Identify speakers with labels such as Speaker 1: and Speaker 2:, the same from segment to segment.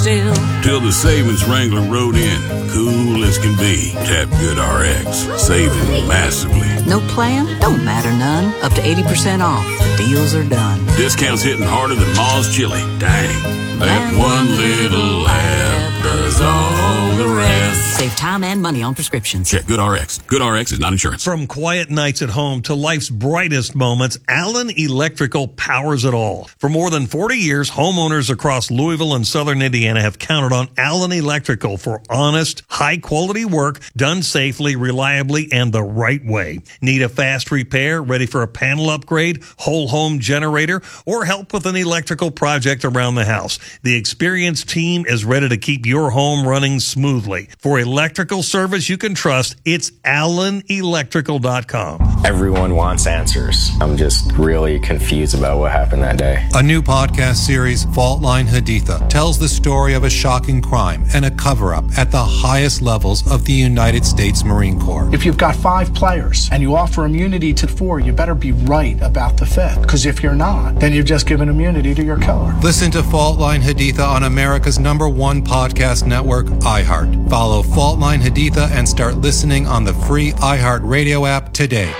Speaker 1: Still.
Speaker 2: Till the savings Wrangler rode in. Cool as can be. Tap GoodRx. Saving massively.
Speaker 1: No plan? Don't matter none. Up to 80% off. The deals are done.
Speaker 2: Discounts hitting harder than Ma's chili. Dang. That one little app does all the rest.
Speaker 1: Save time and money on prescriptions.
Speaker 2: Check GoodRx. GoodRx is not insurance.
Speaker 3: From quiet nights at home to life's brightest moments, Allen Electrical powers it all. For more than 40 years, homeowners across Louisville and southern Indiana have counted on Allen Electrical for honest, high-quality work done safely, reliably, and the right way. Need a fast repair, ready for a panel upgrade, whole home generator, or help with an electrical project around the house? The experienced team is ready to keep your home running smoothly. For electrical service you can trust, it's AllenElectrical.com.
Speaker 4: Everyone wants answers. I'm just really confused about what happened that day.
Speaker 5: A new podcast series, Fault Line Haditha, tells the story of a shocking crime and a cover-up at the highest levels of the United States Marine Corps.
Speaker 6: If you've got 5 players and you offer immunity to 4, you better be right about the 5th. Because if you're not, then you've just given immunity to your killer.
Speaker 5: Listen to Fault Line Haditha on America's #1 podcast network, iHeart. Follow Fault Line Haditha and start listening on the free iHeart Radio app today.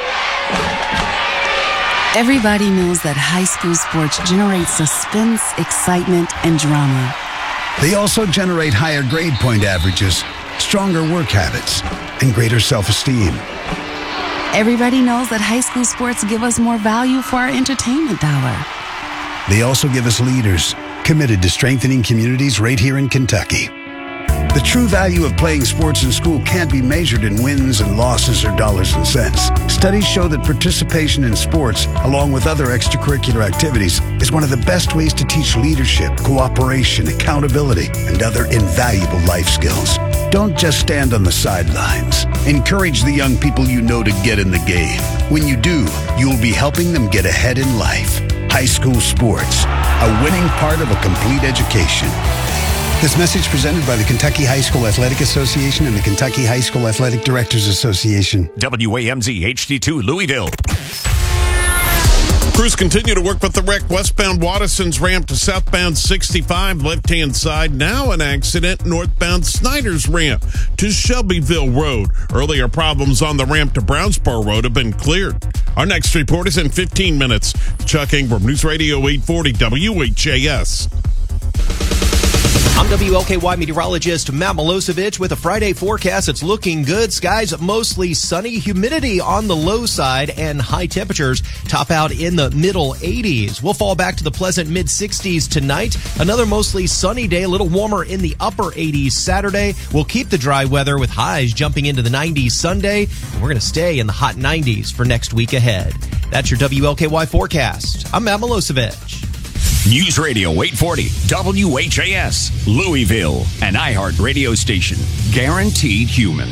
Speaker 7: Everybody knows that high school sports generate suspense, excitement, and drama.
Speaker 8: They also generate higher grade point averages, stronger work habits, and greater self-esteem.
Speaker 7: Everybody knows that high school sports give us more value for our entertainment dollar.
Speaker 8: They also give us leaders committed to strengthening communities right here in Kentucky. The true value of playing sports in school can't be measured in wins and losses or dollars and cents. Studies show that participation in sports, along with other extracurricular activities, is one of the best ways to teach leadership, cooperation, accountability, and other invaluable life skills. Don't just stand on the sidelines. Encourage the young people you know to get in the game. When you do, you'll be helping them get ahead in life. High school sports, a winning part of a complete education. This message presented by the Kentucky High School Athletic Association and the Kentucky High School Athletic Directors Association.
Speaker 9: WAMZ HD2 Louisville.
Speaker 10: Crews continue to work with the wreck westbound Wattison's ramp to southbound 65 left-hand side. Now an accident northbound Snyder's ramp to Shelbyville Road. Earlier problems on the ramp to Brownsboro Road have been cleared. Our next report is in 15 minutes. Chuck Ingram, News Radio 840 WHAS.
Speaker 11: I'm WLKY meteorologist Matt Milosevic with a Friday forecast. It's looking good. Skies mostly sunny, humidity on the low side, and high temperatures top out in the middle 80s. We'll fall back to the pleasant mid-60s tonight. Another mostly sunny day, a little warmer in the upper 80s Saturday. We'll keep the dry weather with highs jumping into the 90s Sunday. And we're going to stay in the hot 90s for next week ahead. That's your WLKY forecast. I'm Matt Milosevic.
Speaker 9: News Radio 840 WHAS, Louisville, an iHeart radio station. Guaranteed human.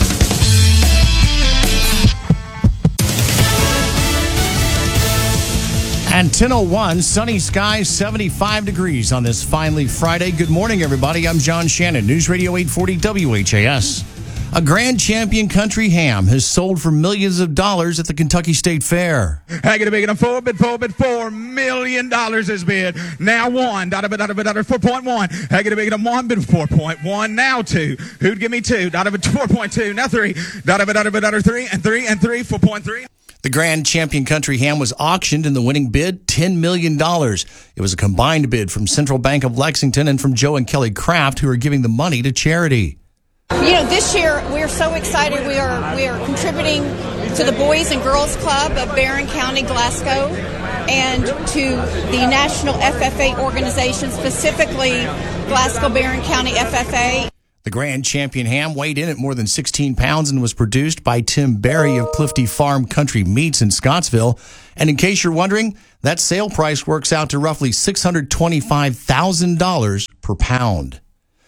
Speaker 12: And 10:01, sunny skies, 75 degrees on this finally Friday. Good morning, everybody. I'm John Shannon, News Radio 840 WHAS. A Grand Champion Country ham has sold for millions of dollars at the Kentucky State Fair.
Speaker 13: I get a big and $4 million is bid. Now 1, 4.1. I get a big and 1 bid 4.1. Now 2. Who'd give me 2? 4.2. Now 3. 3 and 3 and 3. 4.3.
Speaker 12: The Grand Champion Country ham was auctioned in the winning bid, $10 million. It was a combined bid from Central Bank of Lexington and from Joe and Kelly Kraft, who are giving the money to charity.
Speaker 14: You know, this year we're so excited. We are contributing to the Boys and Girls Club of Barron County, Glasgow, and to the National FFA organization, specifically Glasgow Barron County FFA.
Speaker 12: The Grand Champion ham weighed in at more than 16 pounds and was produced by Tim Berry of Clifty Farm Country Meats in Scottsville. And in case you're wondering, that sale price works out to roughly $625,000 per pound.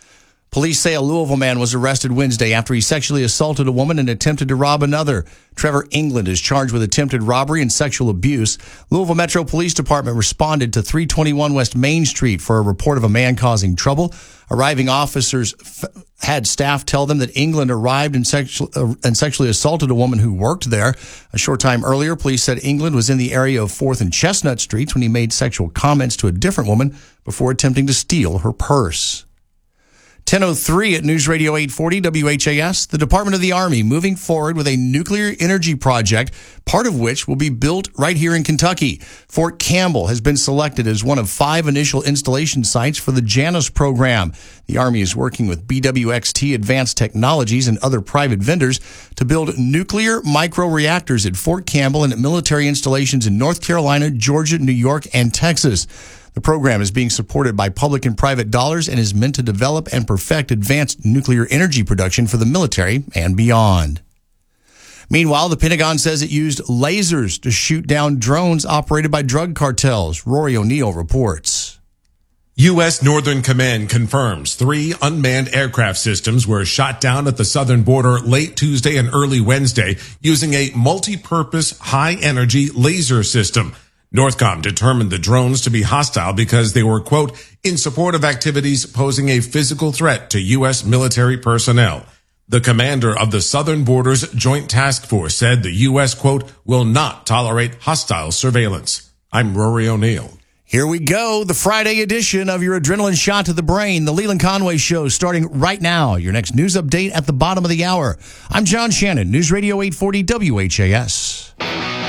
Speaker 12: Police say a Louisville man was arrested Wednesday after he sexually assaulted a woman and attempted to rob another. Trevor England is charged with attempted robbery and sexual abuse. Louisville Metro Police Department responded to 321 West Main Street for a report of a man causing trouble. Arriving officers had staff tell them that England arrived and sexually assaulted a woman who worked there. A short time earlier, police said England was in the area of 4th and Chestnut Streets when he made sexual comments to a different woman before attempting to steal her purse. 10:03 at News Radio 840 WHAS. The Department of the Army moving forward with a nuclear energy project, part of which will be built right here in Kentucky. Fort Campbell has been selected as one of 5 initial installation sites for the Janus program. The Army is working with BWXT Advanced Technologies and other private vendors to build nuclear microreactors at Fort Campbell and at military installations in North Carolina, Georgia, New York, and Texas. The program is being supported by public and private dollars and is meant to develop and perfect advanced nuclear energy production for the military and beyond. Meanwhile, the Pentagon says it used lasers to shoot down drones operated by drug cartels. Rory O'Neill reports.
Speaker 15: U.S. Northern Command confirms 3 unmanned aircraft systems were shot down at the southern border late Tuesday and early Wednesday using a multi-purpose high-energy laser system. Northcom determined the drones to be hostile because they were, quote, in support of activities posing a physical threat to U.S. military personnel. The commander of the Southern Borders Joint Task Force said the U.S., quote, will not tolerate hostile surveillance. I'm Rory O'Neill.
Speaker 12: Here we go, the Friday edition of your adrenaline shot to the brain, the Leland Conway Show, starting right now. Your next news update at the bottom of the hour. I'm John Shannon, News Radio 840 WHAS.